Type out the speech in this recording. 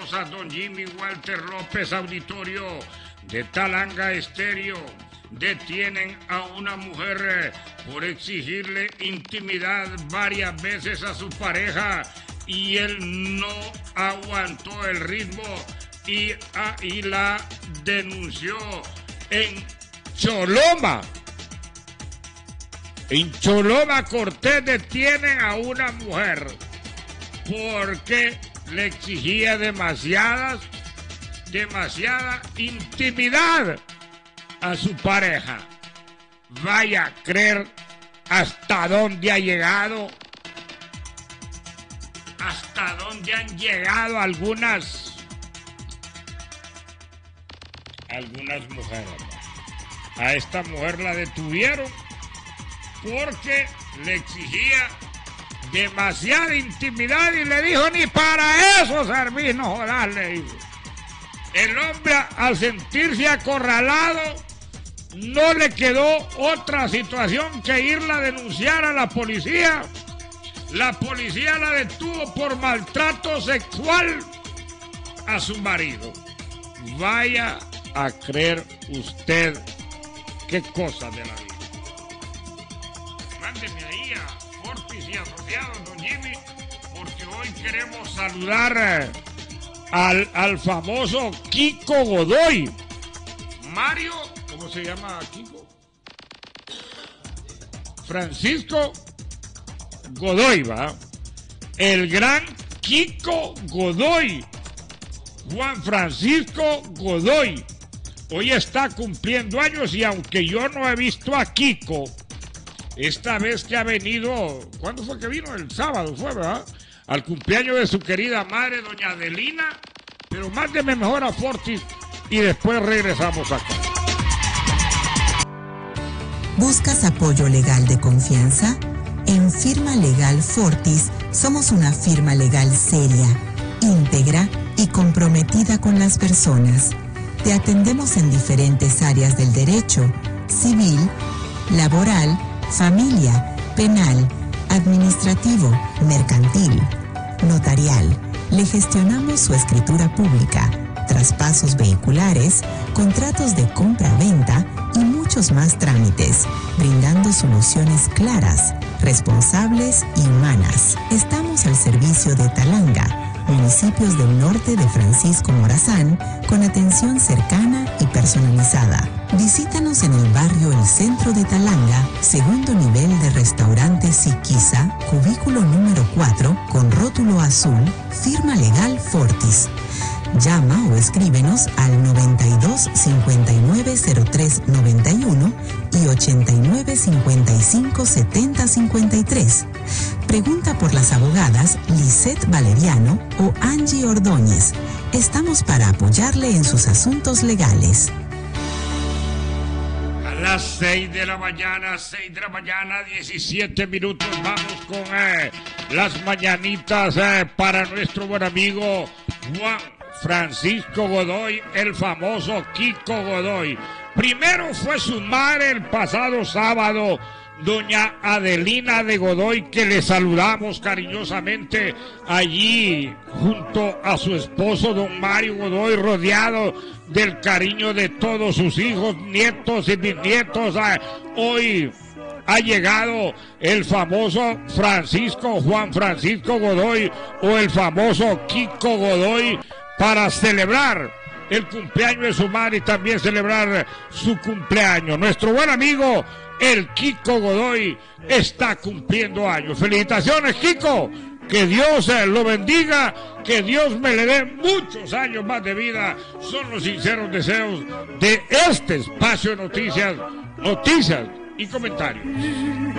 cosas, don Jimmy Walter López, auditorio de Talanga Estéreo. Detienen a una mujer por exigirle intimidad varias veces a su pareja y él no aguantó el ritmo y la denunció en Choloma. En Choloma, Cortés, detienen a una mujer porque le exigía demasiada intimidad a su pareja. Vaya a creer hasta dónde ha llegado, hasta dónde han llegado algunas mujeres. A esta mujer la detuvieron porque le exigía demasiada intimidad y le dijo: ni para eso servís, no jodas, le dijo. El hombre, al sentirse acorralado, no le quedó otra situación que irla a denunciar a la policía. La policía la detuvo por maltrato sexual a su marido. Vaya a creer usted qué cosa de la vida. Mándeme ahí a Fortis y Asociados, don Jimmy, porque hoy queremos saludar al famoso Kiko Godoy. Mario, ¿cómo se llama Kiko? Francisco Godoy, ¿va? El gran Kiko Godoy. Juan Francisco Godoy. Hoy está cumpliendo años y aunque yo no he visto a Kiko, esta vez que ha venido, ¿cuándo fue que vino? El sábado fue, ¿verdad? Al cumpleaños de su querida madre, doña Adelina. Pero mándeme mejor a Fortis y después regresamos acá. ¿Buscas apoyo legal de confianza? En Firma Legal Fortis somos una firma legal seria, íntegra y comprometida con las personas. Te atendemos en diferentes áreas del derecho: civil, laboral, familia, penal, administrativo, mercantil, notarial. Le gestionamos su escritura pública, traspasos vehiculares, contratos de compra-venta y muchos más trámites, brindando soluciones claras, responsables y humanas. Estamos al servicio de Talanga, municipios del norte de Francisco Morazán, con atención cercana y personalizada. Visítanos en el barrio El Centro de Talanga, segundo nivel de restaurante Siquisa, cubículo número 4, con rótulo azul, Firma Legal Fortis. Llama o escríbenos al 92 59 03 91 y 89 55 70 53. Pregunta por las abogadas Lisette Valeriano o Angie Ordóñez. Estamos para apoyarle en sus asuntos legales. A las 6 de la mañana, 17 minutos, vamos con las mañanitas para nuestro buen amigo Juan Francisco Godoy, el famoso Kiko Godoy. Primero fue su madre el pasado sábado, doña Adelina de Godoy, que le saludamos cariñosamente allí junto a su esposo don Mario Godoy, rodeado del cariño de todos sus hijos, nietos y bisnietos. Hoy ha llegado el famoso Juan Francisco Godoy, o el famoso Kiko Godoy, para celebrar el cumpleaños de su madre y también celebrar su cumpleaños. Nuestro buen amigo, el Kiko Godoy, está cumpliendo años. Felicitaciones, Kiko. Que Dios lo bendiga, que Dios me le dé muchos años más de vida. Son los sinceros deseos de este espacio de noticias y comentarios.